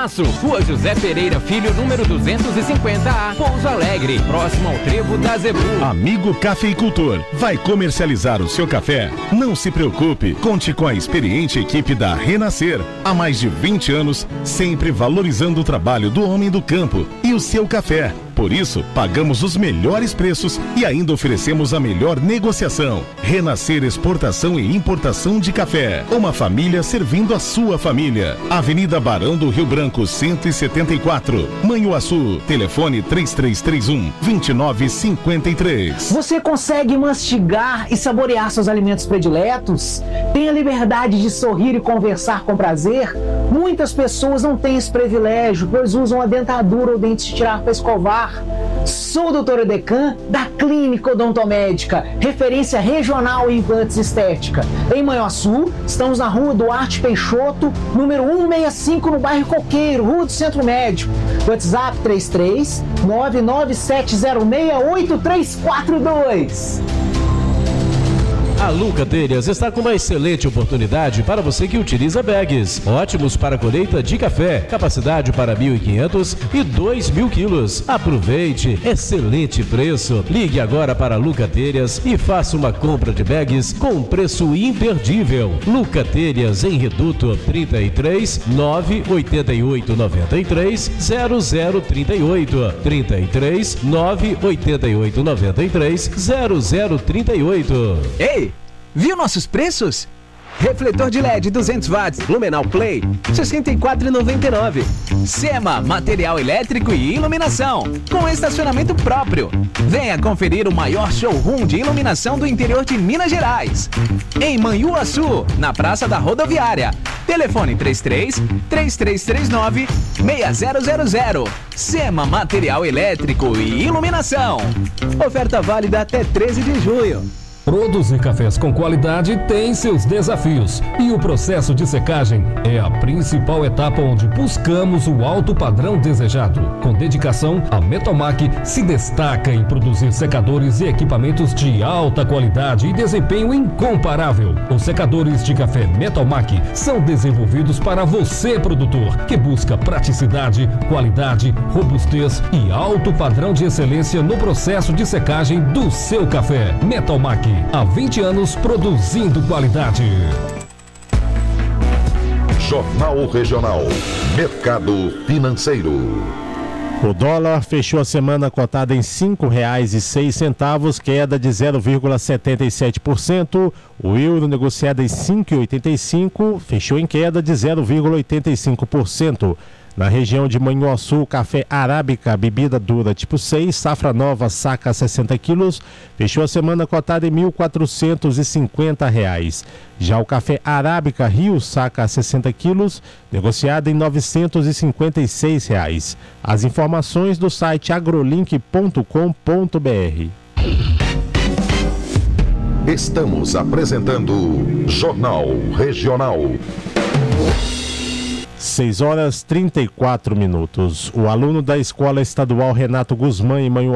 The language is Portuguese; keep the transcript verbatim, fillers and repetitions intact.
Aço, Rua José Pereira Filho, número duzentos e cinquenta A, Pouso Alegre, próximo ao Trevo da Zebu. Amigo cafeicultor, vai comercializar o seu café? Não se preocupe, conte com a experiente equipe da Renascer. Há mais de vinte anos, sempre valorizando o trabalho do homem do campo e o seu café. Por isso, pagamos os melhores preços e ainda oferecemos a melhor negociação. Renascer Exportação e Importação de Café. Uma família servindo a sua família. Avenida Barão do Rio Branco, cento e setenta e quatro. Manhuaçu. Telefone três três três um, dois nove cinco três. Você consegue mastigar e saborear seus alimentos prediletos? Tem a liberdade de sorrir e conversar com prazer? Muitas pessoas não têm esse privilégio, pois usam a dentadura ou dentes de tirar para escovar. Sou o doutor Edecan, da Clínica Odontomédica, referência regional em implantes estética. Em Manhuaçu, estamos na rua Duarte Peixoto, número cento e sessenta e cinco, no bairro Coqueiro, Rua do Centro Médico. WhatsApp três três nove nove sete zero seis oito três quatro dois. A Luca Telhas está com uma excelente oportunidade para você que utiliza bags. Ótimos para colheita de café, capacidade para mil e quinhentos e dois mil quilos. Aproveite, excelente preço. Ligue agora para a Luca Telhas e faça uma compra de bags com um preço imperdível. Luca Telhas em Reduto trinta e três, nove oito oito nove três, zero zero três oito. trinta e três, nove oito oito nove três, zero zero três oito. Ei! Viu nossos preços? Refletor de L E D duzentos watts Lumenal Play, sessenta e quatro reais e noventa e nove centavos. SEMA, material elétrico e iluminação, com estacionamento próprio. Venha conferir o maior showroom de iluminação do interior de Minas Gerais. Em Manhuaçu, na Praça da Rodoviária. Telefone três três, três três três nove, seis zero zero zero. SEMA, material elétrico e iluminação. Oferta válida até treze de junho. Produzir cafés com qualidade tem seus desafios e o processo de secagem é a principal etapa onde buscamos o alto padrão desejado. Com dedicação, a Metalmac se destaca em produzir secadores e equipamentos de alta qualidade e desempenho incomparável. Os secadores de café Metalmac são desenvolvidos para você, produtor, que busca praticidade, qualidade, robustez e alto padrão de excelência no processo de secagem do seu café. Metalmac, há vinte anos produzindo qualidade. Jornal Regional. Mercado Financeiro. O dólar fechou a semana cotada em cinco reais e seis centavos, queda de zero vírgula setenta e sete por cento. O euro negociado em cinco reais e oitenta e cinco, fechou em queda de zero vírgula oitenta e cinco por cento. Na região de Manhuaçu, café arábica, bebida dura tipo seis, safra nova, saca sessenta quilos, fechou a semana cotada em mil quatrocentos e cinquenta reais. Já o café arábica Rio, saca sessenta quilos, negociado em novecentos e cinquenta e seis reais. As informações do site agrolink ponto com ponto br. Estamos apresentando Jornal Regional. seis horas e trinta e quatro minutos. O aluno da Escola Estadual Renato Guzmán em Manhuaçu